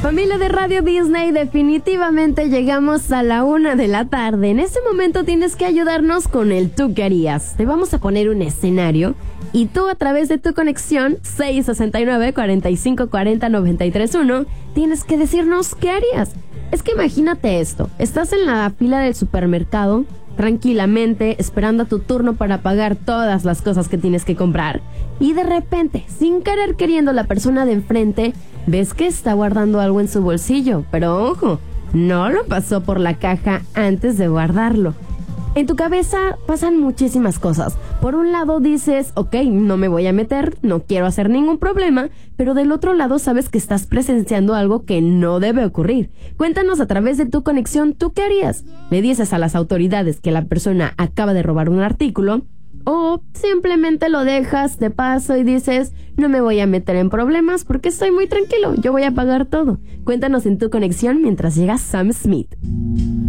Familia de Radio Disney, definitivamente llegamos a la 1 de la tarde. En este momento tienes que ayudarnos con el ¿tú qué harías? Te vamos a poner un escenario y tú, a través de tu conexión 669-4540-931, tienes que decirnos qué harías. Es que imagínate esto, estás en la fila del supermercado tranquilamente esperando a tu turno para pagar todas las cosas que tienes que comprar y de repente, sin querer queriendo, la persona de enfrente ves que está guardando algo en su bolsillo, pero ojo, no lo pasó por la caja antes de guardarlo. En tu cabeza pasan muchísimas cosas. Por un lado dices, ok, no me voy a meter, no quiero hacer ningún problema, pero del otro lado sabes que estás presenciando algo que no debe ocurrir. Cuéntanos a través de tu conexión, ¿tú qué harías? ¿Le dices a las autoridades que la persona acaba de robar un artículo? ¿O simplemente lo dejas de paso y dices, no me voy a meter en problemas porque estoy muy tranquilo, yo voy a pagar todo? Cuéntanos en tu conexión mientras llega Sam Smith.